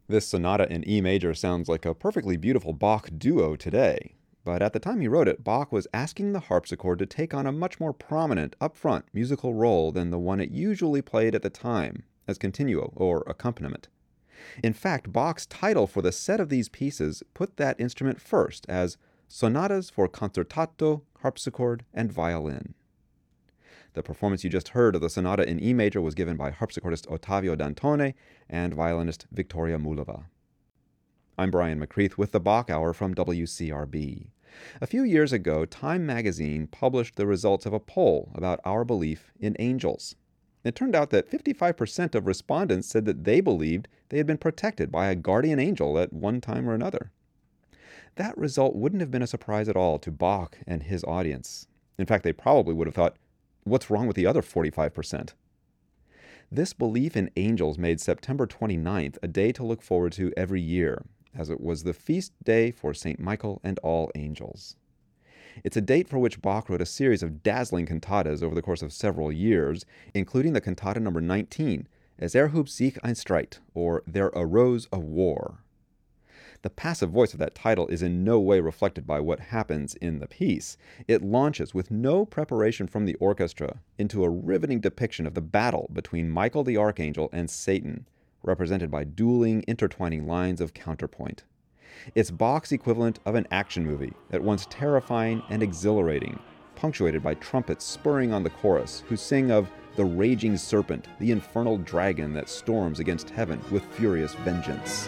This sonata in E major sounds like a perfectly beautiful Bach duo today. But at the time he wrote it, Bach was asking the harpsichord to take on a much more prominent, upfront musical role than the one it usually played at the time, as continuo or accompaniment. In fact, Bach's title for the set of these pieces put that instrument first as Sonatas for Concertato, Harpsichord, and Violin. The performance you just heard of the sonata in E major was given by harpsichordist Ottavio Dantone and violinist Victoria Mulova. I'm Brian McCreath with the Bach Hour from WCRB. A few years ago, Time magazine published the results of a poll about our belief in angels. It turned out that 55% of respondents said that they believed they had been protected by a guardian angel at one time or another. That result wouldn't have been a surprise at all to Bach and his audience. In fact, they probably would have thought, what's wrong with the other 45%? This belief in angels made September 29th a day to look forward to every year, as it was the feast day for St. Michael and all angels. It's a date for which Bach wrote a series of dazzling cantatas over the course of several years, including the cantata number 19, Es erhub sich ein Streit, or There Arose a War. The passive voice of that title is in no way reflected by what happens in the piece. It launches with no preparation from the orchestra into a riveting depiction of the battle between Michael the Archangel and Satan, represented by dueling, intertwining lines of counterpoint. It's Bach's equivalent of an action movie, at once terrifying and exhilarating, punctuated by trumpets spurring on the chorus, who sing of the raging serpent, the infernal dragon that storms against heaven with furious vengeance.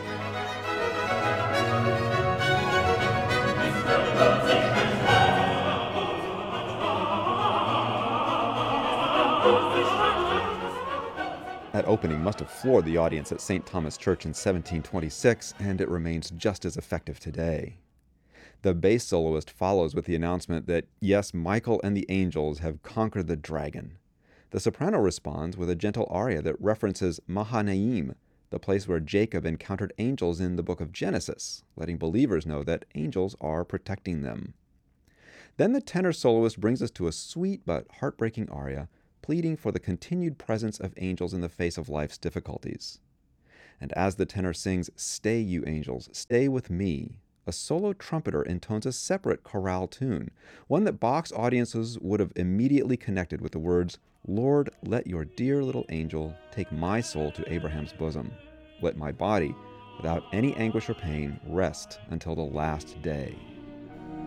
That opening must have floored the audience at St. Thomas Church in 1726, and it remains just as effective today. The bass soloist follows with the announcement that, yes, Michael and the angels have conquered the dragon. The soprano responds with a gentle aria that references Mahanaim, the place where Jacob encountered angels in the book of Genesis, letting believers know that angels are protecting them. Then the tenor soloist brings us to a sweet but heartbreaking aria, pleading for the continued presence of angels in the face of life's difficulties. And as the tenor sings, "Stay, you angels, stay with me," a solo trumpeter intones a separate chorale tune, one that Bach's audiences would have immediately connected with the words, "Lord, let your dear little angel take my soul to Abraham's bosom. Let my body, without any anguish or pain, rest until the last day."